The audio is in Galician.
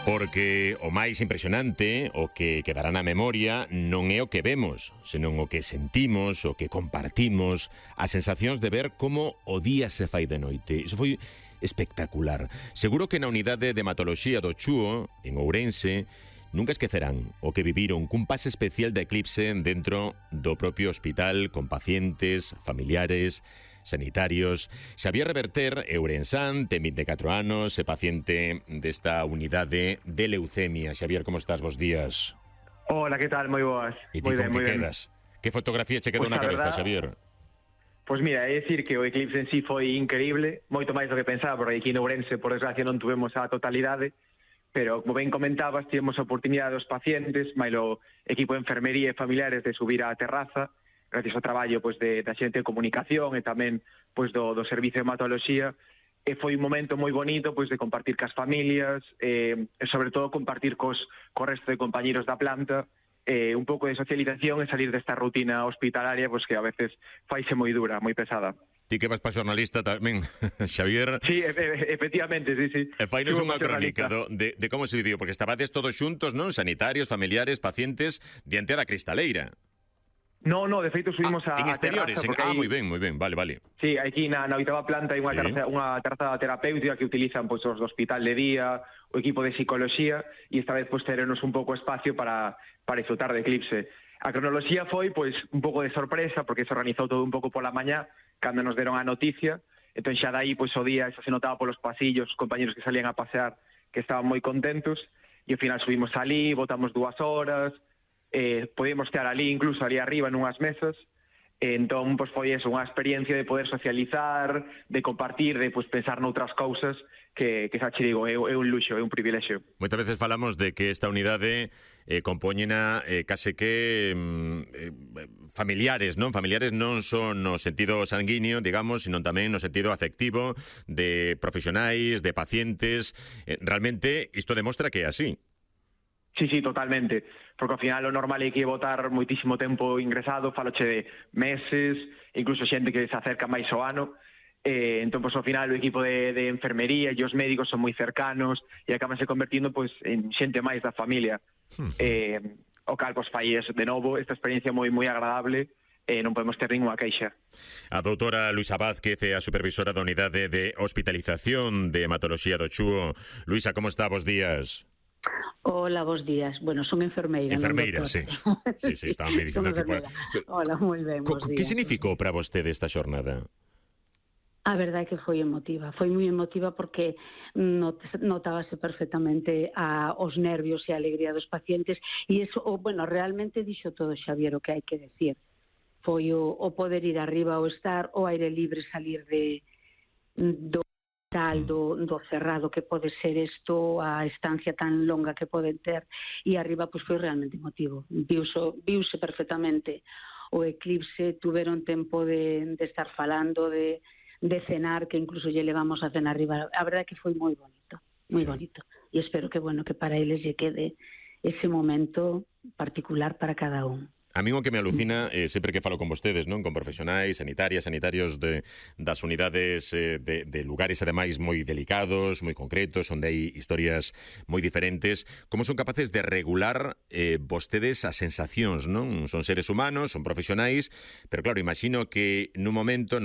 Porque o máis impresionante, o que quedará na memoria, non é o que vemos, senón o que sentimos, o que compartimos, as sensacións de ver como o día se fai de noite. Iso foi espectacular. Seguro que na unidade de hematoloxía do Chúo, en Ourense, nunca esquecerán o que viviron cun pase especial de eclipse dentro do propio hospital, con pacientes, familiares, sanitarios. Xavier Reverter, ourensán, ten 24 anos, é paciente desta unidade de leucemia. Xavier, como estás? Bos días. Hola, que tal? Moi boas. E ti con que quedas? Que fotografía che quedou na cabeza, Xavier? Pois mira, é dicir que o eclipse en sí foi increíble, moito máis do que pensaba, porque aquí en Ourense, por desgracia, non tuvemos a totalidade, pero, como ben comentabas, tivemos a oportunidade dos pacientes, máis o equipo de enfermería e familiares de subir á terraza, gracias ao traballo pois, da xente de comunicación e tamén pois, do servicio de hematoloxía, e foi un momento moi bonito pois, de compartir cas familias, e sobre todo compartir co resto de compañeros da planta, un pouco de socialización e salir desta rutina hospitalaria pois, que a veces faise moi dura, moi pesada. Ti que vas para xornalista tamén, Xavier. Sí, efectivamente, sí. E fainos unha crónica de como se viviu, porque estabades todos xuntos, non? Sanitarios, familiares, pacientes, diante da cristaleira. No, de feito subimos a exteriores, terraza. Moi ben, vale. Sí, aquí na oitava planta hai unha terraza terapéutica que utilizan pois, os do hospital de día, o equipo de psicoloxía, e esta vez pois, terenos un pouco espacio para disfrutar de eclipse. A cronoloxía foi pois un pouco de sorpresa, porque se organizou todo un pouco pola mañá, cando nos deron a noticia, entón xa dai pois, o día xa se notaba polos pasillos, os compañeros que salían a pasear que estaban moi contentos, e ao final subimos ali, botamos 2 horas, podíamos estar ali, incluso ali arriba nunhas mesas, entón pois foi eso, unha experiencia de poder socializar, de compartir, de pois pensar noutras cousas que xa che digo, é un luxo, é un privilexio. Moitas veces falamos de que esta unidade compóñena case que familiares, non? Familiares non son no sentido sanguíneo, digamos, sino tamén no sentido afectivo de profesionais, de pacientes. Realmente isto demostra que é así. Sí, totalmente, porque ao final o normal é que botar moitísimo tempo ingresado, faloche de meses, incluso xente que se acerca máis ao ano, entón, pois, ao final o equipo de enfermería e os médicos son moi cercanos e acabanse convertindo pois, en xente máis da familia. O cal, pois, fai de novo esta experiencia moi agradable, non podemos ter ninguna queixa. A doutora Luisa Vázquez é a supervisora da unidade de hospitalización de hematoloxía do Chúo. Luisa, como está? Bos días. Hola, bos días. Bueno, son enfermeira. Enfermeira, sí. Sí, estaba me dicindo que... Hola, moi ben, bos días. Que significou para vostede esta xornada? A verdade é que foi emotiva. Foi moi emotiva porque notábase perfectamente os nervios e a alegría dos pacientes e eso, realmente dixo todo Xavier o que hai que decir. Foi o poder ir arriba ao estar, o aire libre, salir do cerrado que pode ser isto, a estancia tan longa que poden ter, e arriba pois foi realmente emotivo. Viuse perfectamente o eclipse, tuveron tempo de estar falando, de cenar, que incluso lle levamos a cenar arriba. A verdade é que foi moi bonito, bonito. E espero que para eles lle quede ese momento particular para cada un. A mí o que me alucina, sempre que falo con vostedes, non, con profesionais, sanitarios das unidades de lugares, ademais, moi delicados, moi concretos, onde hai historias moi diferentes, como son capaces de regular vostedes as sensacións, non? Son seres humanos, son profesionais, pero claro, imagino que nun momento